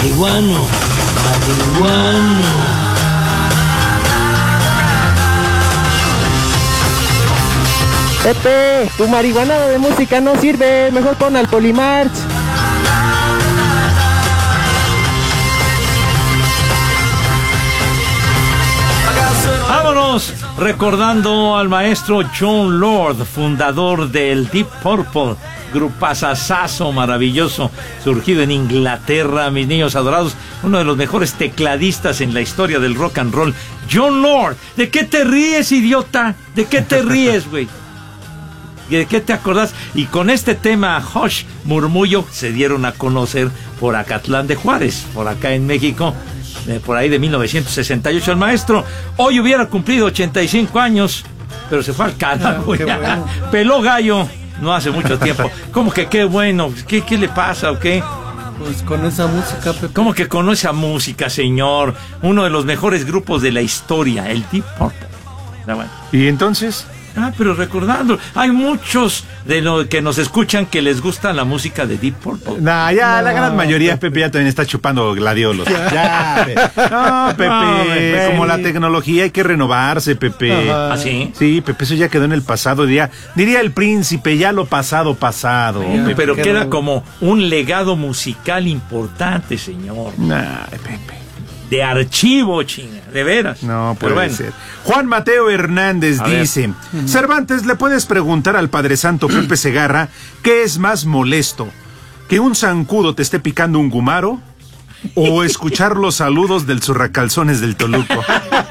marihuano, marihuano. Pepe, tu marihuanada de música no sirve, mejor pon al Polimarch. Vámonos recordando al maestro Jon Lord, fundador del Deep Purple, grupazazazo maravilloso, surgido en Inglaterra, mis niños adorados, uno de los mejores tecladistas en la historia del rock and roll. Jon Lord, ¿de qué te ríes, idiota? ¿De qué te ríes, güey? ¿De qué te acordás? Y con este tema, Hush, Murmullo, se dieron a conocer por Acatlán de Juárez, por acá en México, por ahí de 1968. El maestro hoy hubiera cumplido 85 años, pero se fue al carajo. Bueno. Peló gallo no hace mucho tiempo. ¿Cómo que qué bueno? ¿Qué le pasa o qué? Pues con esa música, Pepe. ¿Cómo que con esa música, señor? Uno de los mejores grupos de la historia, el Deep Purple. Bueno. ¿Y entonces? Pero recordando, hay muchos de los que nos escuchan que les gusta la música de Deep Purple. La gran mayoría, Pepe, ya también está chupando gladiolos. Ya, Pepe. No, Pepe, como la tecnología hay que renovarse, Pepe. ¿Ah, sí? Sí, Pepe, eso ya quedó en el pasado. Diría el príncipe, ya lo pasado. Pero queda como un legado musical importante, señor. Pepe. De archivo, chinga, de veras. No puede ser. Juan Mateo Hernández dice: Cervantes, ¿le puedes preguntar al Padre Santo Pepe Segarra qué es más molesto? ¿Que un zancudo te esté picando un gumaro? ¿O escuchar los saludos del zurracalzones del Toluco?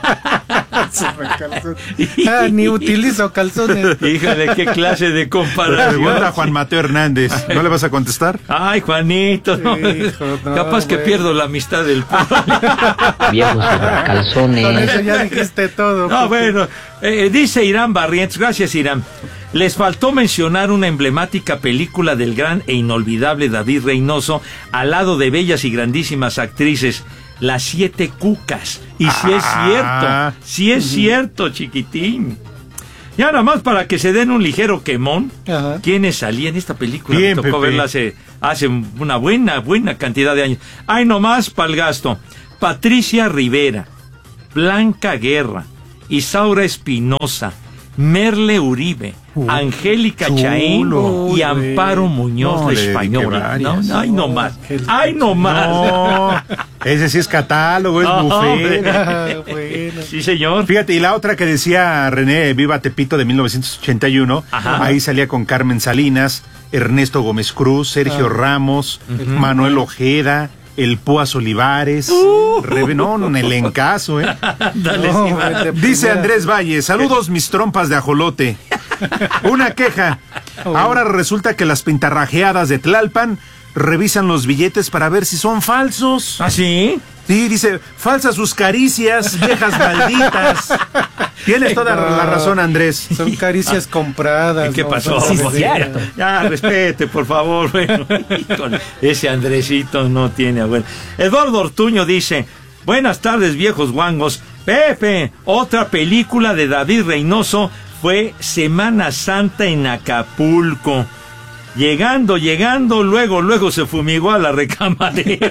Ni utilizo calzones. Híjole, qué clase de comparación. Pregunta a Juan Mateo Hernández. ¿No le vas a contestar? Ay, Juanito, no. Capaz que pierdo la amistad del pueblo. Viejos calzones. Con eso ya dijiste todo. No, bueno, dice Irán Barrientos, gracias Irán. Les faltó mencionar una emblemática película del gran e inolvidable David Reynoso, al lado de bellas y grandísimas actrices, Las Siete Cucas. Y sí es cierto, chiquitín. Ya nada más para que se den un ligero quemón. ¿Quiénes salían en esta película? Bien, me tocó Pepe. verla hace una buena cantidad de años. Ay, nomás pa'l gasto. Patricia Rivera, Blanca Guerra, Isaura Espinosa, Merle Uribe, Angélica Chaín y Amparo Muñoz, la española. Ay, no más. No, ese sí es catálogo, es buffet. Bueno. Sí, señor. Fíjate, y la otra que decía René, Viva Tepito, de 1981, ahí salía con Carmen Salinas, Ernesto Gómez Cruz, Sergio Ramos, Manuel Ojeda, el Púas Olivares, un elencazo, Dice Andrés Valle: saludos mis trompas de ajolote. Una queja. Ahora resulta que las pintarrajeadas de Tlalpan revisan los billetes para ver si son falsos. ¿Ah, sí? Sí, dice, falsas sus caricias, viejas malditas. Tienes toda la razón, Andrés. Son caricias compradas. ¿Qué pasó? Sí, es cierto. Ya, respete, por favor. Bueno, ese Andresito no tiene abuelo. Eduardo Ortuño dice: buenas tardes, viejos guangos. Pepe, otra película de David Reynoso fue Semana Santa en Acapulco. Llegando, luego se fumigó a la recamarera.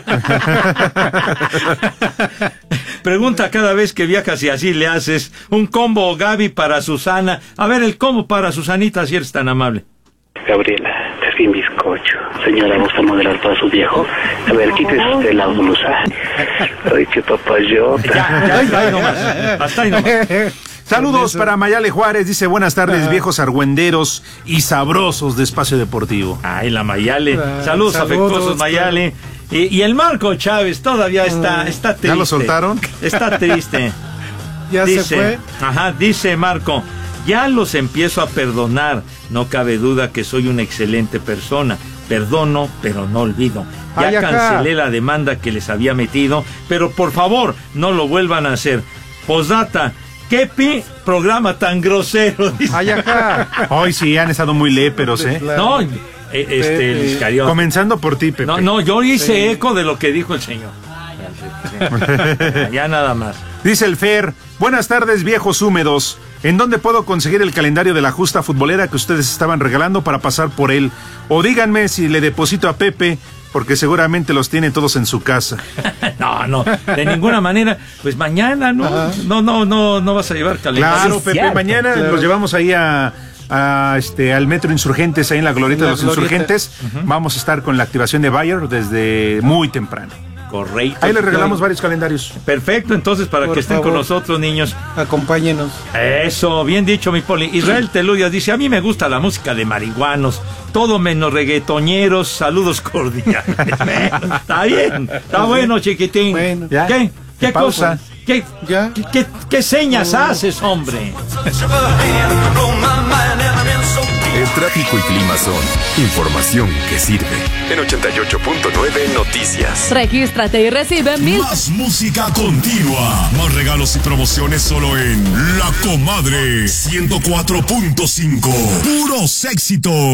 Pregunta cada vez que viajas si así le haces. Un combo Gaby para Susana. A ver, el combo para Susanita, si eres tan amable. Gabriela, te escribí un bizcocho. Señora, ¿gusta modelar todo a su viejo? A ver, quítese usted la blusa. Ay, qué papayota. Ya, ahí nomás. Hasta ahí nomás. Saludos para Mayale Juárez, dice: buenas tardes, viejos argüenderos y sabrosos de Espacio Deportivo. Ay, la Mayale. Saludos afectuosos, Mayale. Y el Marco Chávez todavía está triste. ¿Ya lo soltaron? Está triste. Se fue. Dice Marco: ya los empiezo a perdonar. No cabe duda que soy una excelente persona. Perdono, pero no olvido. Ya cancelé la demanda que les había metido, pero por favor, no lo vuelvan a hacer. Postdata: ¿qué programa tan grosero? Hoy sí han estado muy léperos, No, Luis Carrión. Comenzando por ti, Pepe. No, yo hice eco de lo que dijo el señor. Ya nada más. Dice el Fer: buenas tardes, viejos húmedos. ¿En dónde puedo conseguir el calendario de la justa futbolera que ustedes estaban regalando para pasar por él? O díganme si le deposito a Pepe porque seguramente los tiene todos en su casa. No, de ninguna manera. Pues mañana, ¿no? No vas a llevar calendario. Claro, Pepe, mañana los llevamos ahí al Metro Insurgentes, ahí en la glorieta de los Insurgentes. Vamos a estar con la activación de Bayer desde muy temprano. Correcto. Ahí les regalamos varios calendarios. Perfecto, entonces para que estén con nosotros, niños. Acompáñenos. Eso, bien dicho, mi Poli. Israel Teludia dice, a mí me gusta la música de marihuanos, todo menos reggaetoñeros, saludos cordiales. Está bien, está bueno, chiquitín. Bueno. ¿Ya? ¿Qué cosa? ¿Ya? ¿Qué señas haces, hombre? El tráfico y clima son información que sirve. En 88.9 Noticias. Regístrate y recibe Más música continua. Más regalos y promociones solo en La Comadre 104.5. Puros éxitos.